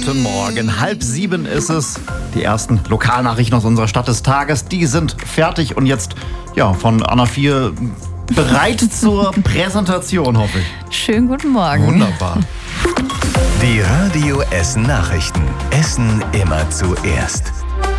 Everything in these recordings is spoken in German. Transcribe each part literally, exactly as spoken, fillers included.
Guten Morgen. Halb sieben ist es. Die ersten Lokalnachrichten aus unserer Stadt des Tages, die sind fertig und jetzt ja von Anna vier bereit zur Präsentation, hoffe ich. Schönen guten Morgen. Wunderbar. Die Radio Essen Nachrichten. Essen immer zuerst.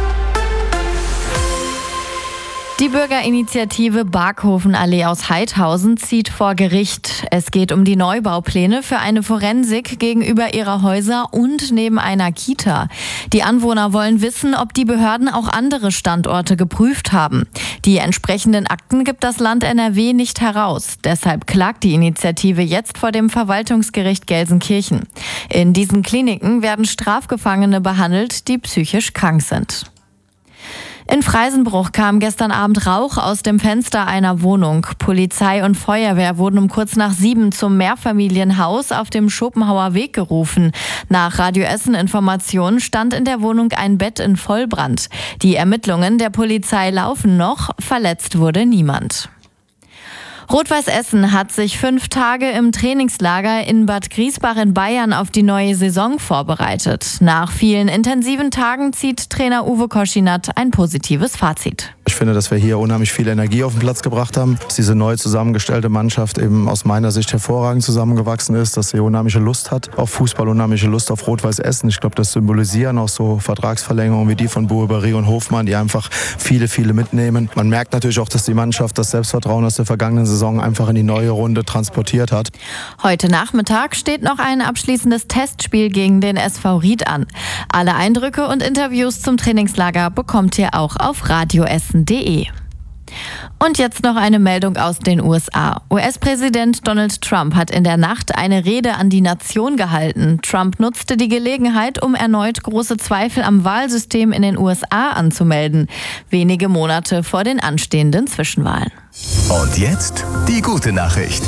Die Bürgerinitiative Barkhofenallee aus Heidhausen zieht vor Gericht. Es geht um die Neubaupläne für eine Forensik gegenüber ihrer Häuser und neben einer Kita. Die Anwohner wollen wissen, ob die Behörden auch andere Standorte geprüft haben. Die entsprechenden Akten gibt das Land N R W nicht heraus. Deshalb klagt die Initiative jetzt vor dem Verwaltungsgericht Gelsenkirchen. In diesen Kliniken werden Strafgefangene behandelt, die psychisch krank sind. In Freisenbruch kam gestern Abend Rauch aus dem Fenster einer Wohnung. Polizei und Feuerwehr wurden um kurz nach sieben zum Mehrfamilienhaus auf dem Schopenhauer Weg gerufen. Nach Radio Essen Informationen stand in der Wohnung ein Bett in Vollbrand. Die Ermittlungen der Polizei laufen noch, verletzt wurde niemand. Rot-Weiß Essen hat sich fünf Tage im Trainingslager in Bad Griesbach in Bayern auf die neue Saison vorbereitet. Nach vielen intensiven Tagen zieht Trainer Uwe Koschinat ein positives Fazit. Ich finde, dass wir hier unheimlich viel Energie auf den Platz gebracht haben, dass diese neu zusammengestellte Mannschaft eben aus meiner Sicht hervorragend zusammengewachsen ist, dass sie unheimliche Lust hat auf Fußball, unheimliche Lust auf Rot-Weiß Essen. Ich glaube, das symbolisieren auch so Vertragsverlängerungen wie die von Boubary und Hofmann, die einfach viele, viele mitnehmen. Man merkt natürlich auch, dass die Mannschaft das Selbstvertrauen aus der vergangenen Saison einfach in die neue Runde transportiert hat. Heute Nachmittag steht noch ein abschließendes Testspiel gegen den S V Ried an. Alle Eindrücke und Interviews zum Trainingslager bekommt ihr auch auf radioessen punkt de. Und jetzt noch eine Meldung aus den U S A. U S-Präsident Donald Trump hat in der Nacht eine Rede an die Nation gehalten. Trump nutzte die Gelegenheit, um erneut große Zweifel am Wahlsystem in den U S A anzumelden. Wenige Monate vor den anstehenden Zwischenwahlen. Und jetzt die gute Nachricht.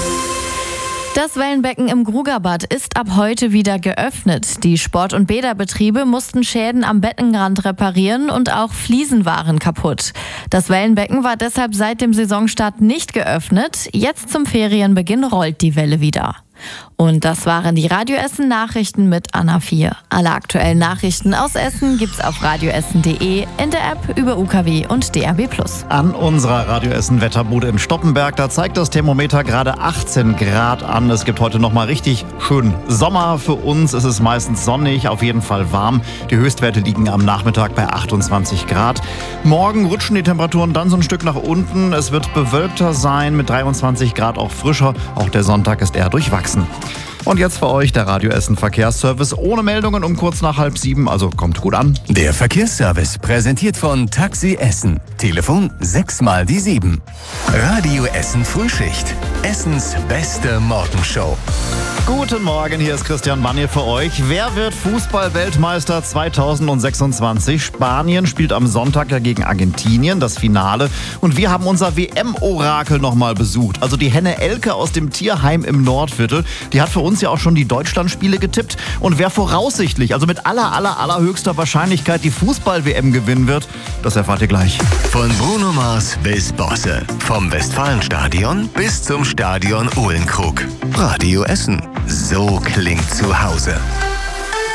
Das Wellenbecken im Grugerbad ist ab heute wieder geöffnet. Die Sport- und Bäderbetriebe mussten Schäden am Beckenrand reparieren und auch Fliesen waren kaputt. Das Wellenbecken war deshalb seit dem Saisonstart nicht geöffnet. Jetzt zum Ferienbeginn rollt die Welle wieder. Und das waren die Radio Essen Nachrichten mit Anna vier. Alle aktuellen Nachrichten aus Essen gibt's auf radioessen punkt de, in der App, über U K W und D A B plus. An unserer Radio Essen Wetterbude in Stoppenberg, da zeigt das Thermometer gerade achtzehn Grad an. Es gibt heute nochmal richtig schön Sommer für uns. Es ist meistens sonnig, auf jeden Fall warm. Die Höchstwerte liegen am Nachmittag bei achtundzwanzig Grad. Morgen rutschen die Temperaturen dann so ein Stück nach unten. Es wird bewölkter sein, mit dreiundzwanzig Grad auch frischer. Auch der Sonntag ist eher durchwachsen. Und jetzt für euch der Radio Essen Verkehrsservice ohne Meldungen um kurz nach halb sieben, also kommt gut an. Der Verkehrsservice präsentiert von Taxi Essen. Telefon sechs mal die sieben. Radio Essen Frühschicht. Essens beste Morgenshow. Guten Morgen, hier ist Christian Bannier für euch. Wer wird Fußball-Weltmeister zweitausendsechsundzwanzig? Spanien spielt am Sonntag ja gegen Argentinien, das Finale. Und wir haben unser W M-Orakel nochmal besucht. Also die Henne Elke aus dem Tierheim im Nordviertel. Die hat für uns ja auch schon die Deutschlandspiele getippt. Und wer voraussichtlich, also mit aller, aller, allerhöchster Wahrscheinlichkeit die Fußball-W M gewinnen wird, das erfahrt ihr gleich. Von Bruno Mars bis Bosse. Vom Westfalenstadion bis zum Stadion Uhlenkrug. Radio Essen. So klingt zu Hause.